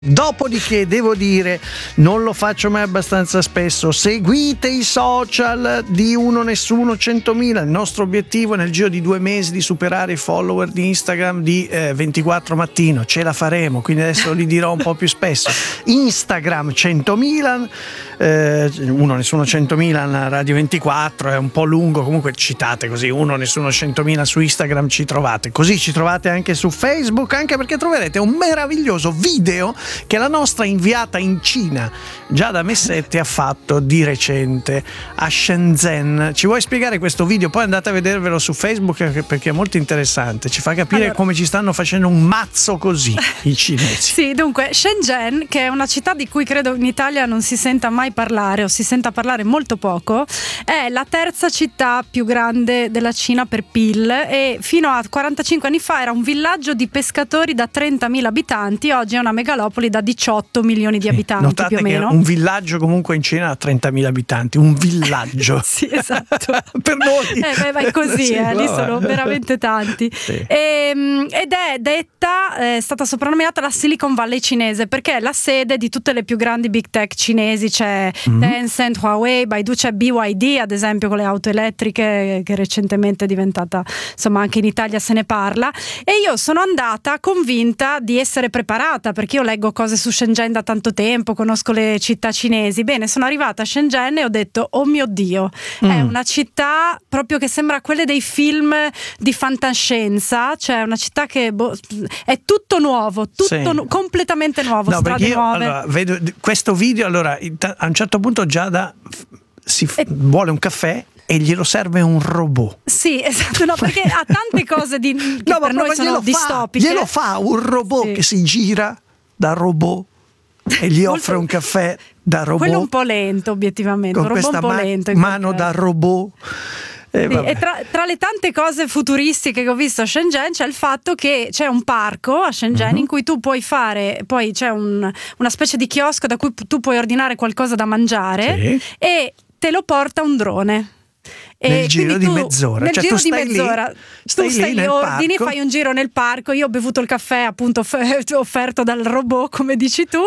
Dopodiché devo dire, non lo faccio mai abbastanza spesso, seguite i social di Uno Nessuno 100.000. Il nostro obiettivo è nel giro di 2 mesi di superare i follower di Instagram di 24 Mattino. Ce la faremo, quindi adesso li dirò un po' più spesso. Instagram 100.000, Uno Nessuno 100.000 Radio 24, è un po' lungo, comunque citate così Uno Nessuno 100.000 su Instagram, ci trovate. Così ci trovate anche su Facebook, anche perché troverete un meraviglioso video che la nostra inviata in Cina, Giada Messetti, ha fatto di recente a Shenzhen. Ci vuoi spiegare questo video? Poi andate a vedervelo su Facebook perché è molto interessante, ci fa capire come ci stanno facendo un mazzo così i cinesi. Sì, dunque Shenzhen, che è una città di cui credo in Italia non si senta mai parlare o si senta parlare molto poco, è la terza città più grande della Cina per PIL e fino a 45 anni fa era un villaggio di pescatori da 30.000 abitanti, oggi è una megalopoli da 18 milioni di abitanti. Notate più o meno che un villaggio comunque in Cina ha 30.000 abitanti, un villaggio. Sì, esatto. Per noi è così, sì, lì sono veramente tanti. Sì. Ed è detta, è stata soprannominata la Silicon Valley cinese perché è la sede di tutte le più grandi big tech cinesi. C'è Tencent, Huawei, Baidu, c'è BYD ad esempio con le auto elettriche, che recentemente è diventata, insomma, anche in Italia se ne parla, e io sono andata convinta di essere preparata perché io leggo cose su Shenzhen da tanto tempo, conosco le città cinesi. Bene, sono arrivata a Shenzhen e ho detto oh mio Dio, è una città proprio che sembra quelle dei film di fantascienza, cioè una città che è tutto nuovo, tutto completamente nuovo, strade nuove. Allora, vedo questo video, allora a un certo punto Giada vuole un caffè e glielo serve un robot. Sì, esatto, no, perché ha tante cose che per noi sono distopiche. Glielo fa un robot che si gira da robot e gli offre un caffè da robot. Quello un po' lento, obiettivamente, con un robot questa un po' lento. Mano da robot. E tra le tante cose futuristiche che ho visto a Shenzhen c'è il fatto che c'è un parco a Shenzhen in cui tu puoi fare, poi c'è una specie di chiosco da cui tu puoi ordinare qualcosa da mangiare e te lo porta un drone. Nel giro di mezz'ora, nel cioè giro tu stai di mezz'ora lì, stai lì, ordini, fai un giro nel parco. Io ho bevuto il caffè appunto offerto dal robot, come dici tu,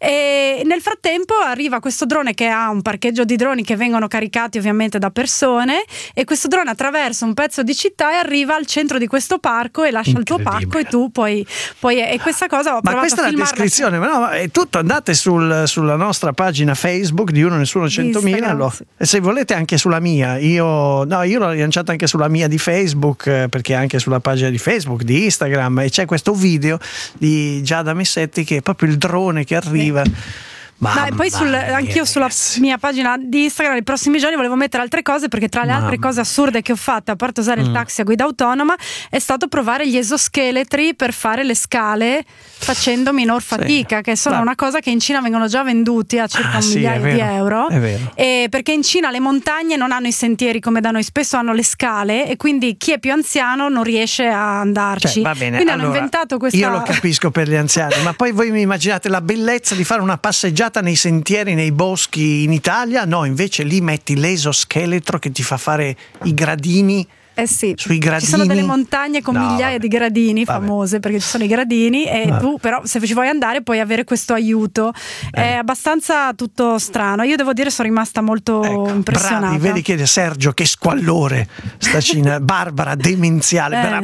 e nel frattempo arriva questo drone che ha un parcheggio di droni che vengono caricati ovviamente da persone, e questo drone attraversa un pezzo di città e arriva al centro di questo parco e lascia il tuo parco e tu puoi e questa cosa ho provato a filmarla. Ma questa è la descrizione, ma è tutto. Andate sulla nostra pagina Facebook di Uno Nessuno 100.000 e se volete anche sulla mia. Io l'ho lanciata anche sulla mia di Facebook, perché anche sulla pagina di Facebook, di Instagram, e c'è questo video di Giada Messetti che è proprio il drone che arriva. Ma poi anch'io sulla mia pagina di Instagram nei prossimi giorni volevo mettere altre cose, perché tra le altre cose assurde che ho fatto, a parte usare il taxi a guida autonoma, è stato provare gli esoscheletri per fare le scale facendo minor fatica, che sono una cosa che in Cina vengono già venduti a circa un migliaio di euro. È vero. Perché in Cina le montagne non hanno i sentieri come da noi, spesso hanno le scale e quindi chi è più anziano non riesce a andarci. Va bene, quindi hanno inventato questa. Io lo capisco per gli anziani, ma poi voi mi immaginate la bellezza di fare una passeggiata nei sentieri, nei boschi in Italia? No, invece lì metti l'esoscheletro che ti fa fare i gradini. Sì, sui gradini. Ci sono delle montagne con migliaia di gradini famose, perché ci sono i gradini e tu però se ci vuoi andare puoi avere questo aiuto. È abbastanza tutto strano. Io devo dire sono rimasta molto impressionata. Vedi che Sergio, che squallore sta Cina. Barbara, demenziale.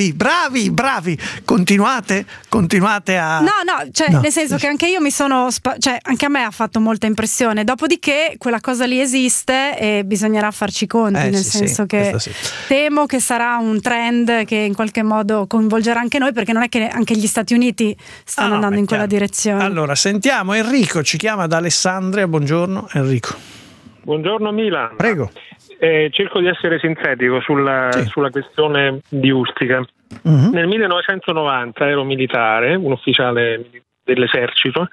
Bravi, continuate a nel senso che anche io mi sono anche a me ha fatto molta impressione. Dopodiché quella cosa lì esiste e bisognerà farci conti, nel senso che temo che sarà un trend che in qualche modo coinvolgerà anche noi, perché non è che anche gli Stati Uniti stanno andando in quella direzione. Allora sentiamo, Enrico ci chiama da Alessandria. Buongiorno Enrico. Buongiorno Milan. Prego. Cerco di essere sintetico sulla questione di Ustica. Nel 1990 ero militare, un ufficiale dell'esercito,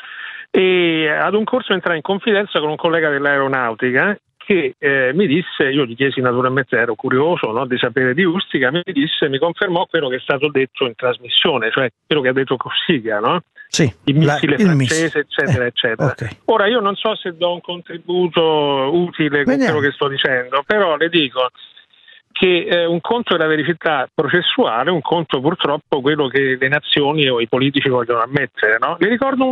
e ad un corso entrai in confidenza con un collega dell'aeronautica che mi disse, io gli chiesi naturalmente, ero curioso di sapere di Ustica, mi confermò quello che è stato detto in trasmissione, cioè quello che ha detto Cossiga, no? Sì, il missile francese, eccetera, eccetera. Okay. Ora io non so se do un contributo utile con quello che sto dicendo, però le dico che un conto è la verità processuale, un conto purtroppo quello che le nazioni o i politici vogliono ammettere, no? Vi ricordo